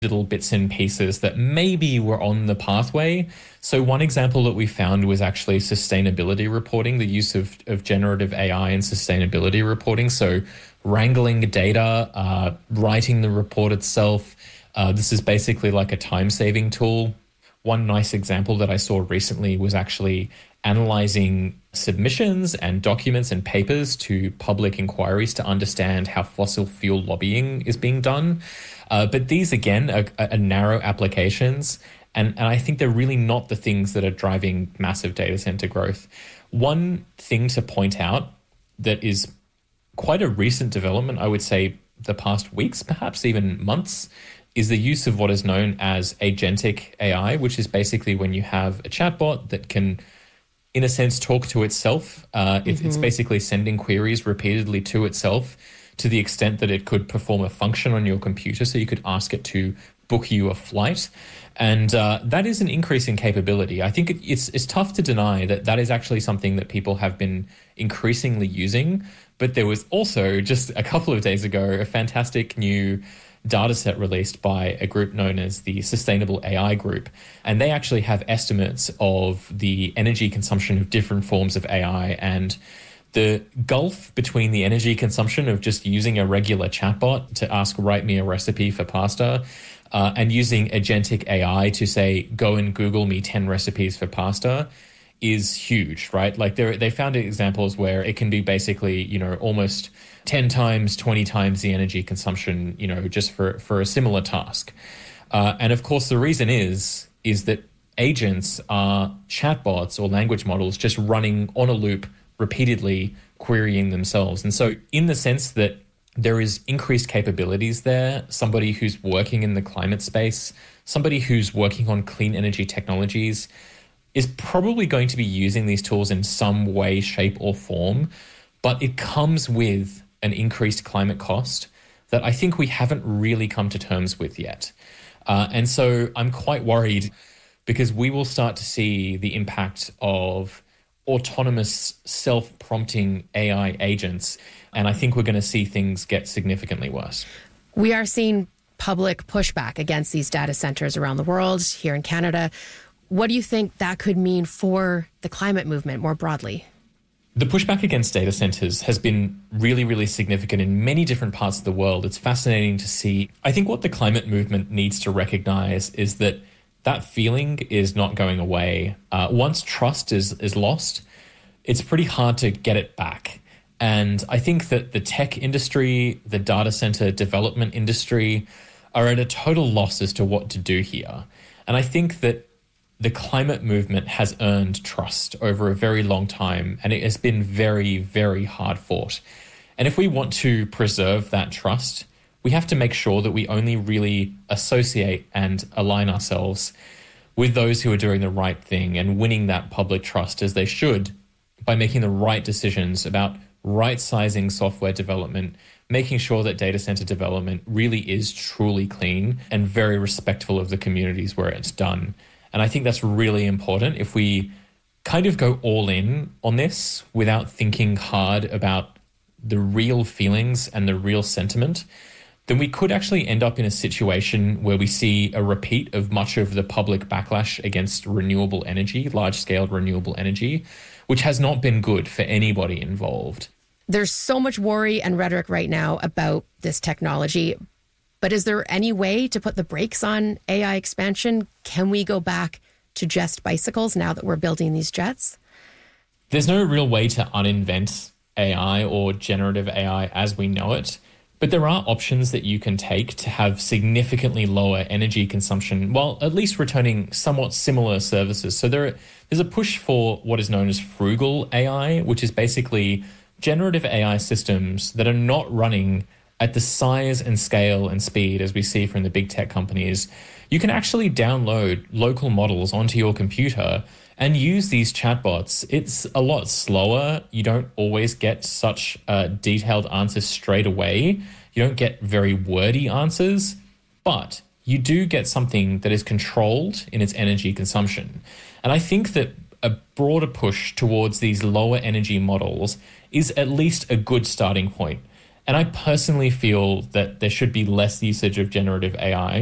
little bits and pieces that maybe were on the pathway. So one example that we found was actually sustainability reporting, the use of generative AI in sustainability reporting. So wrangling data, writing the report itself. This is basically like a time-saving tool. One nice example that I saw recently was actually analyzing submissions and documents and papers to public inquiries to understand how fossil fuel lobbying is being done. But these, again, are narrow applications, and I think they're really not the things that are driving massive data center growth. One thing to point out that is quite a recent development, I would say the past weeks, perhaps even months, is the use of what is known as agentic AI, which is basically when you have a chatbot that can, in a sense, talk to itself. It's basically sending queries repeatedly to itself to the extent that it could perform a function on your computer. So you could ask it to book you a flight. And that is an increase in capability. I think it's tough to deny that that is actually something that people have been increasingly using. But there was also, just a couple of days ago, a fantastic new data set released by a group known as the Sustainable AI Group. And they actually have estimates of the energy consumption of different forms of AI, and the gulf between the energy consumption of just using a regular chatbot to ask, write me a recipe for pasta, and using agentic AI to say, go and Google me 10 recipes for pasta, is huge, right? Like they found examples where it can be basically, almost 10 times, 20 times the energy consumption, just for a similar task. And of course, the reason is that agents are chatbots or language models just running on a loop repeatedly querying themselves. And so in the sense that there is increased capabilities there, somebody who's working in the climate space, somebody who's working on clean energy technologies is probably going to be using these tools in some way, shape, or form, but it comes with an increased climate cost that I think we haven't really come to terms with yet. And so I'm quite worried because we will start to see the impact of autonomous self-prompting AI agents, and I think we're going to see things get significantly worse. We are seeing public pushback against these data centers around the world, here in Canada. What do you think that could mean for the climate movement more broadly? The pushback against data centers has been really, really significant in many different parts of the world. It's fascinating to see. I think what the climate movement needs to recognize is that feeling is not going away. Once trust is lost, it's pretty hard to get it back. And I think that the tech industry, the data center development industry are at a total loss as to what to do here. And I think that the climate movement has earned trust over a very long time, and it has been very, very hard fought. And if we want to preserve that trust, we have to make sure that we only really associate and align ourselves with those who are doing the right thing and winning that public trust as they should by making the right decisions about right-sizing software development, making sure that data center development really is truly clean and very respectful of the communities where it's done. And I think that's really important. If we kind of go all in on this without thinking hard about the real feelings and the real sentiment, then we could actually end up in a situation where we see a repeat of much of the public backlash against renewable energy, large-scale renewable energy, which has not been good for anybody involved. There's so much worry and rhetoric right now about this technology, but is there any way to put the brakes on AI expansion? Can we go back to just bicycles now that we're building these jets? There's no real way to uninvent AI or generative AI as we know it, but there are options that you can take to have significantly lower energy consumption while at least returning somewhat similar services. So there's a push for what is known as frugal AI, which is basically generative AI systems that are not running at the size and scale and speed as we see from the big tech companies. You can actually download local models onto your computer and use these chatbots. It's a lot slower. You don't always get such detailed answers straight away. You don't get very wordy answers, but you do get something that is controlled in its energy consumption. And I think that a broader push towards these lower energy models is at least a good starting point. And I personally feel that there should be less usage of generative AI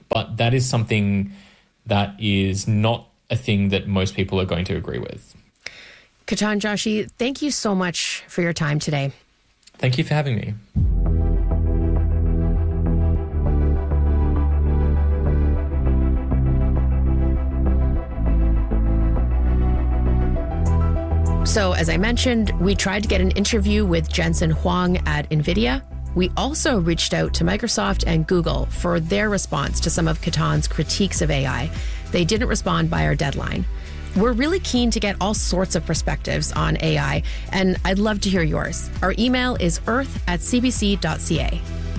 But that is something that is not a thing that most people are going to agree with. Ketan Joshi, thank you so much for your time today. Thank you for having me. So, as I mentioned, we tried to get an interview with Jensen Huang at NVIDIA. We also reached out to Microsoft and Google for their response to some of Ketan's critiques of AI. They didn't respond by our deadline. We're really keen to get all sorts of perspectives on AI, and I'd love to hear yours. Our email is earth@cbc.ca.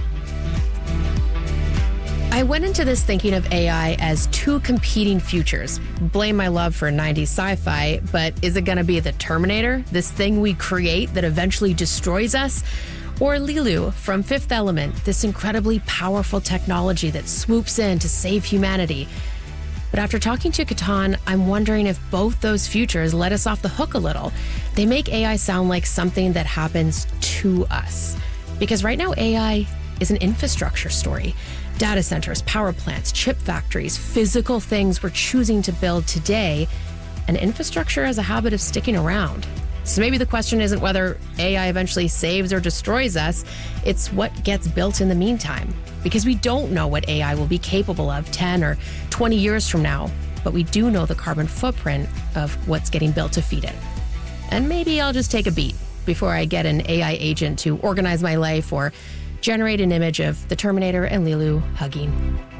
I went into this thinking of AI as two competing futures. Blame my love for 90s sci-fi, but is it going to be the Terminator, this thing we create that eventually destroys us? Or Lilu from Fifth Element, this incredibly powerful technology that swoops in to save humanity? But after talking to Ketan, I'm wondering if both those futures let us off the hook a little. They make AI sound like something that happens to us. Because right now, AI is an infrastructure story. Data centers, power plants, chip factories, physical things we're choosing to build today. And infrastructure has a habit of sticking around. So maybe the question isn't whether AI eventually saves or destroys us, it's what gets built in the meantime. Because we don't know what AI will be capable of 10 or 20 years from now, but we do know the carbon footprint of what's getting built to feed it. And maybe I'll just take a beat before I get an AI agent to organize my life or generate an image of the Terminator and Lilu hugging.